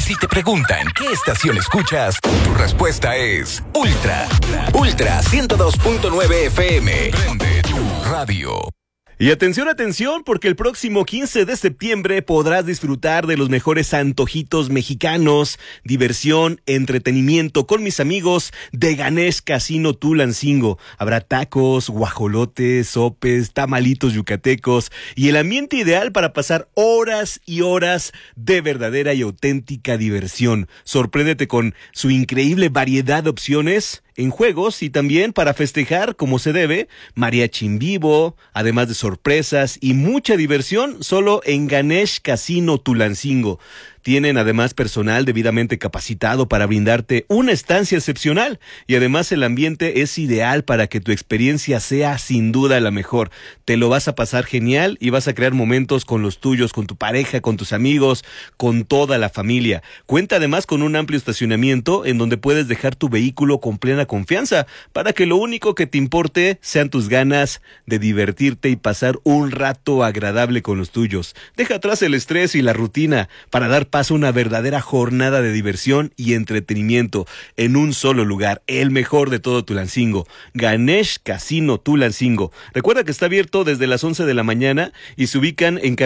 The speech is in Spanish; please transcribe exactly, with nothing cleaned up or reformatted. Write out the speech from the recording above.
si te preguntan qué estación escuchas, tu respuesta es Ultra. Ultra ciento dos punto nueve F M. Prende tu radio. Y atención, atención, porque el próximo quince de septiembre podrás disfrutar de los mejores antojitos mexicanos, diversión, entretenimiento con mis amigos de Ganesh Casino Tulancingo. Habrá tacos, guajolotes, sopes, tamalitos yucatecos y el ambiente ideal para pasar horas y horas de verdadera y auténtica diversión. Sorpréndete con su increíble variedad de opciones en juegos y también para festejar como se debe, mariachi en vivo, además de sorpresas y mucha diversión solo en Ganesh Casino Tulancingo. Tienen además personal debidamente capacitado para brindarte una estancia excepcional y además el ambiente es ideal para que tu experiencia sea sin duda la mejor. Te lo vas a pasar genial y vas a crear momentos con los tuyos, con tu pareja, con tus amigos, con toda la familia. Cuenta además con un amplio estacionamiento en donde puedes dejar tu vehículo con plena confianza para que lo único que te importe sean tus ganas de divertirte y pasar un rato agradable con los tuyos. Deja atrás el estrés y la rutina para dar paso a una verdadera jornada de diversión y entretenimiento en un solo lugar, el mejor de todo Tulancingo, Ganesh Casino Tulancingo. Recuerda que está abierto desde las once de la mañana y se ubican en